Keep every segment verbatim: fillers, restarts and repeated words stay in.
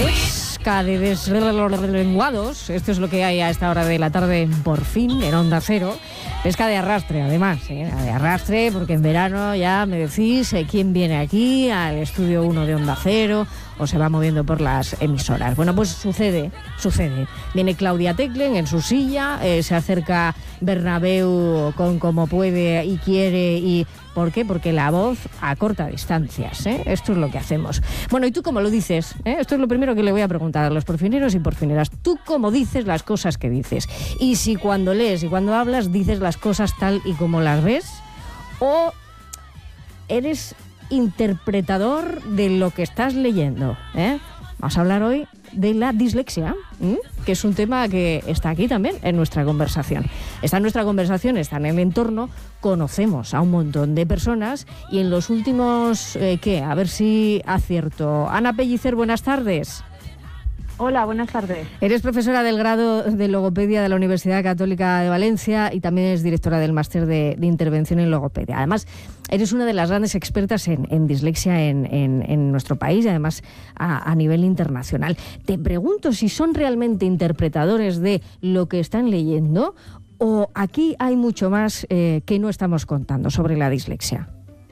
Pesca de deslenguados, esto es lo que hay a esta hora de la tarde, por fin, en Onda Cero. Pesca de arrastre, además, ¿eh? de arrastre, porque en verano ya me decís eh, quién viene aquí al estudio uno de Onda Cero o se va moviendo por las emisoras. Bueno, pues sucede, sucede. Viene Claudia Teclen en su silla, eh, se acerca Bernabéu con como puede y quiere y... ¿Por qué? Porque la voz acorta distancias, ¿eh? Esto es lo que hacemos. Bueno, ¿y tú cómo lo dices? ¿Eh? Esto es lo primero que le voy a preguntar a los porfineros y porfineras. ¿Tú cómo dices las cosas que dices? Y si cuando lees y cuando hablas dices las cosas tal y como las ves, o eres interpretador de lo que estás leyendo, ¿eh? Vamos a hablar hoy de la dislexia, ¿eh? que es un tema que está aquí también en nuestra conversación. Está en nuestra conversación, está en el entorno, conocemos a un montón de personas y en los últimos, eh, ¿qué? A ver si acierto. Ana Pellicer, buenas tardes. Hola, buenas tardes. Eres profesora del grado de logopedia de la Universidad Católica de Valencia y también eres directora del máster de, de intervención en logopedia. Además, eres una de las grandes expertas en, en dislexia en, en, en nuestro país y además a, a nivel internacional. Te pregunto si son realmente interpretadores de lo que están leyendo o aquí hay mucho más eh, que no estamos contando sobre la dislexia.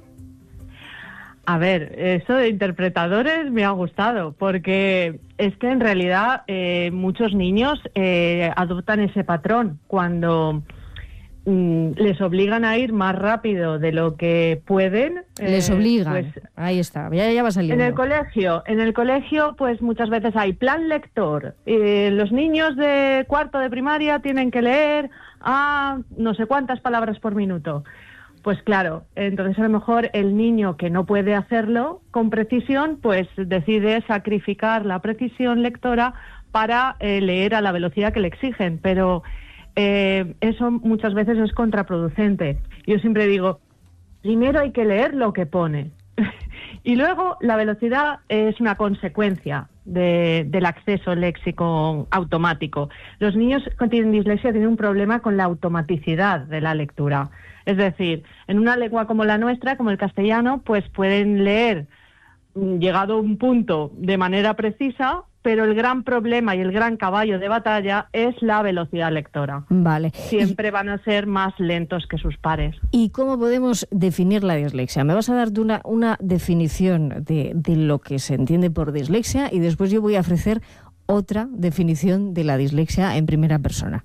A ver, eso de interpretadores me ha gustado, porque es que en realidad eh, muchos niños eh, adoptan ese patrón cuando mm, les obligan a ir más rápido de lo que pueden. Les eh, obligan, pues, ahí está, ya, ya va saliendo. En el colegio, en el colegio, pues muchas veces hay plan lector. Eh, los niños de cuarto de primaria tienen que leer a no sé cuántas palabras por minuto. Pues claro, entonces a lo mejor el niño que no puede hacerlo con precisión, pues decide sacrificar la precisión lectora para eh, leer a la velocidad que le exigen, pero eh, eso muchas veces es contraproducente. Yo siempre digo, primero hay que leer lo que pone y luego la velocidad es una consecuencia de, del acceso léxico automático. Los niños que tienen dislexia tienen un problema con la automaticidad de la lectura. Es decir, en una lengua como la nuestra, como el castellano, pues pueden leer llegado a un punto de manera precisa, pero el gran problema y el gran caballo de batalla es la velocidad lectora. Vale. Siempre van a ser más lentos que sus pares. ¿Y cómo podemos definir la dislexia? Me vas a dar una, una definición de, de lo que se entiende por dislexia y después yo voy a ofrecer otra definición de la dislexia en primera persona.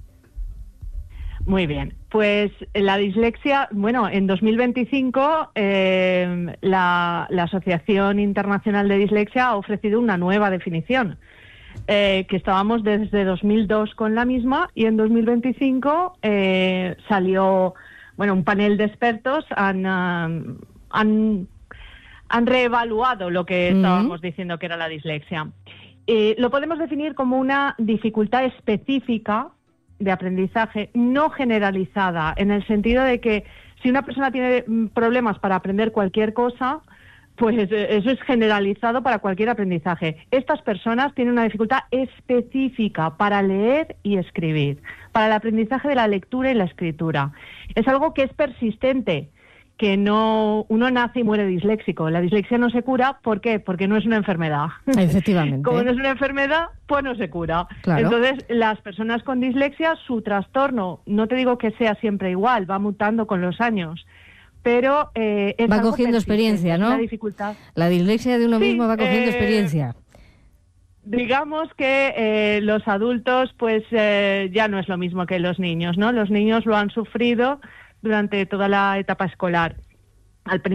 Muy bien, pues la dislexia, bueno, en dos mil veinticinco eh, la, la Asociación Internacional de Dislexia ha ofrecido una nueva definición, eh, que estábamos desde dos mil dos con la misma y en dos mil veinticinco eh, salió, bueno, un panel de expertos han, uh, han, han reevaluado lo que mm-hmm. estábamos diciendo que era la dislexia. Eh, lo podemos definir como una dificultad específica de aprendizaje no generalizada, en el sentido de que si una persona tiene problemas para aprender cualquier cosa, pues eso es generalizado para cualquier aprendizaje. Estas personas tienen una dificultad específica para leer y escribir, para el aprendizaje de la lectura y la escritura. Es algo que es persistente, que no uno nace y muere disléxico. La dislexia no se cura, ¿por qué? Porque no es una enfermedad. Efectivamente. Como no es una enfermedad, pues no se cura. Claro. Entonces, las personas con dislexia, su trastorno, no te digo que sea siempre igual, va mutando con los años, pero eh, es va algo cogiendo experiencia, ¿no? La dificultad. La dislexia de uno sí, mismo va cogiendo eh, experiencia. Digamos que eh, los adultos, pues eh, ya no es lo mismo que los niños, ¿no? Los niños lo han sufrido durante toda la etapa escolar. Al